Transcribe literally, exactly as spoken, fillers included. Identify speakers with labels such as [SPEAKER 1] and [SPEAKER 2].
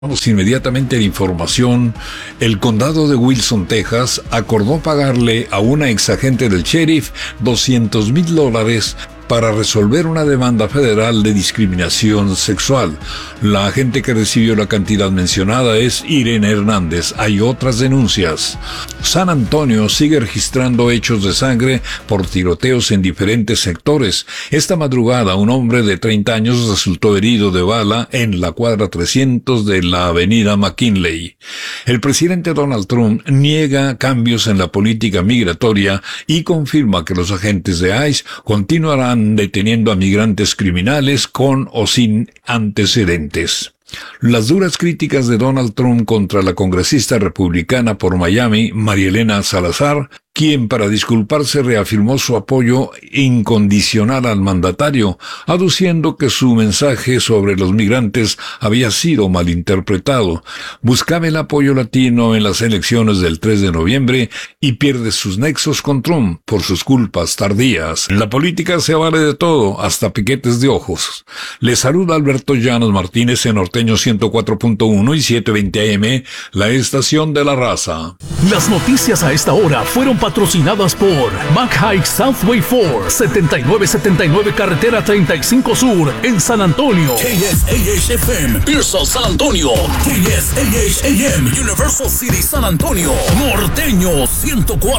[SPEAKER 1] Vamos inmediatamente a la información. El condado de Wilson, Texas, acordó pagarle a una exagente del sheriff doscientos mil dólares para resolver una demanda federal de discriminación sexual. La agente que recibió la cantidad mencionada es Irene Hernández. Hay otras denuncias. San Antonio sigue registrando hechos de sangre por tiroteos en diferentes sectores. Esta madrugada, un hombre de treinta años resultó herido de bala en la cuadra trescientos de la avenida McKinley. El presidente Donald Trump niega cambios en la política migratoria y confirma que los agentes de ICE continuarán deteniendo a migrantes criminales con o sin antecedentes. Las duras críticas de Donald Trump contra la congresista republicana por Miami, Marielena Salazar, quien para disculparse reafirmó su apoyo incondicional al mandatario, aduciendo que su mensaje sobre los migrantes había sido malinterpretado. Buscaba el apoyo latino en las elecciones del tres de noviembre y pierde sus nexos con Trump por sus culpas tardías. En la política se vale de todo, hasta piquetes de ojos. Les saluda Alberto Llanos Martínez en Norteño ciento cuatro punto uno y setecientos veinte A M, la estación de la raza.
[SPEAKER 2] Las noticias a esta hora fueron patrocinadas por McHike Southway Ford, setenta y nueve setenta y nueve Carretera treinta y cinco Sur, en San Antonio.
[SPEAKER 3] K S A H F M, Pearsall, San Antonio. K S A H A M, Universal City, San Antonio. Norteño ciento cuatro